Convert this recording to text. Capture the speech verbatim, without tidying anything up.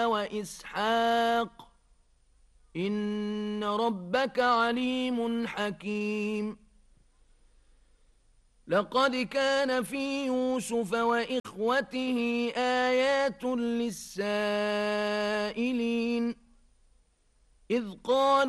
وإسحاق إن ربك عليم حكيم لقد كان في يوسف وإخوته آيات للسائلين إذ قالوا